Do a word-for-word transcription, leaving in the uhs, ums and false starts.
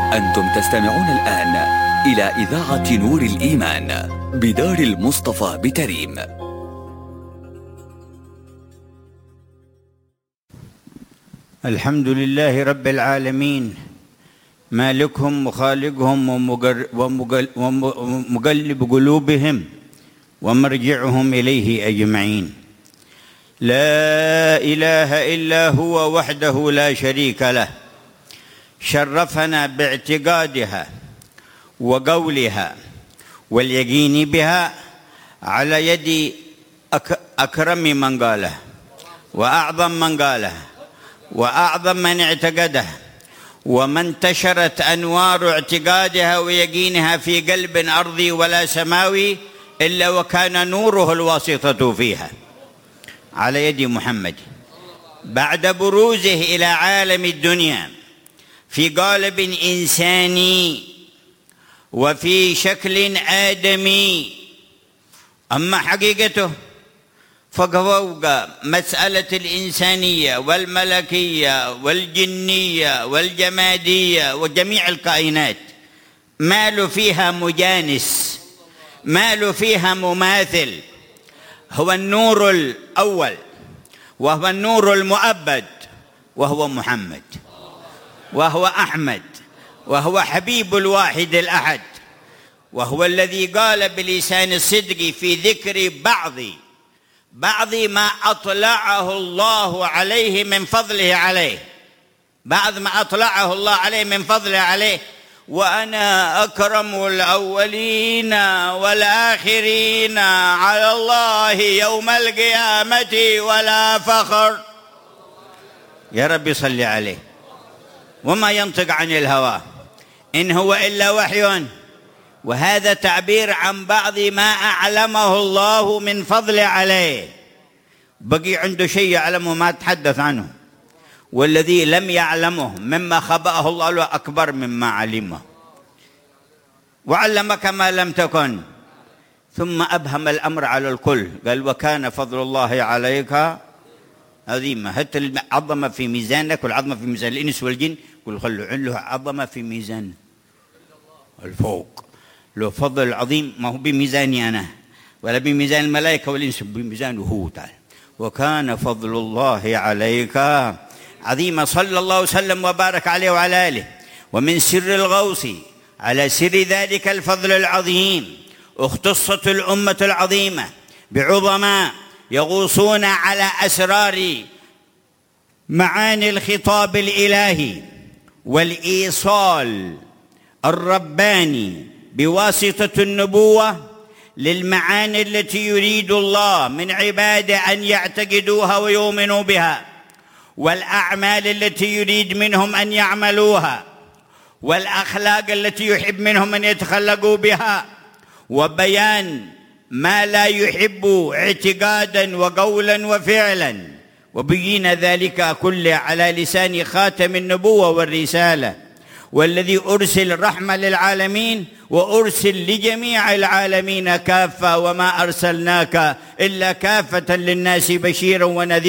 أنتم تستمعون الآن إلى إذاعة نور الإيمان بدار المصطفى بتريم. الحمد لله رب العالمين، مالكهم وخالقهم ومقلب قلوبهم ومرجعهم إليه أجمعين. لا إله إلا هو وحده لا شريك له، شرفنا باعتقادها وقولها واليقين بها على يد أكرم من قاله وأعظم من قاله وأعظم من اعتقده، وما انتشرت أنوار اعتقادها ويقينها في قلب أرضي ولا سماوي إلا وكان نوره الواسطة فيها، على يد محمد بعد بروزه إلى عالم الدنيا في قالب إنساني وفي شكل آدمي. أما حقيقته ففوق مسألة الإنسانية والملكية والجنية والجمادية وجميع الكائنات، ما له فيها مجانس، ما له فيها مماثل. هو النور الأول وهو النور المؤبد، وهو محمد، وهو أحمد، وهو حبيب الواحد الأحد، وهو الذي قال بلسان الصدق في ذكر بعض بعض ما أطلعه الله عليه من فضله عليه، بعض ما أطلعه الله عليه من فضله عليه: وأنا أكرم الأولين والآخرين على الله يوم القيامة ولا فخر. يا رب صل عليه. وما ينطق عن الهوى إن هو إلا وحي، وهذا تعبير عن بعض ما أعلمه الله من فضله عليه. بقي عنده شيء يعلمه ما تحدث عنه، والذي لم يعلمه مما خبأه الله له أكبر مما علمه. وعلمك ما لم تكن، ثم أبهم الأمر على الكل، قال: وكان فضل الله عليك عظيما. حتى العظمة في ميزانك والعظمة في ميزان الإنس والجن، قل خلوا له عظمة في ميزان الفوق، له فضل عظيم ما هو بميزاني أنا ولا بميزان الملائكة والإنس، بميزانه هو تعالى. وكان فضل الله عليك عظيما. صلى الله وسلم وبارك عليه وعلى آله. ومن سر الغوص على سر ذلك الفضل العظيم اختصت الأمة العظيمة بعظماء يغوصون على أسرار معاني الخطاب الإلهي والإيصال الرباني بواسطة النبوة للمعاني التي يريد الله من عباده أن يعتقدوها ويؤمنوا بها، والأعمال التي يريد منهم أن يعملوها، والأخلاق التي يحب منهم أن يتخلقوا بها، وبيان ما لا يحب اعتقادا وقولا وفعلا، وبين ذلك كله على لسان خاتم النبوة والرسالة، والذي أرسل رحمة للعالمين وأرسل لجميع العالمين كافة، وما أرسلناك إلا كافة للناس بشيرا ونذيرا.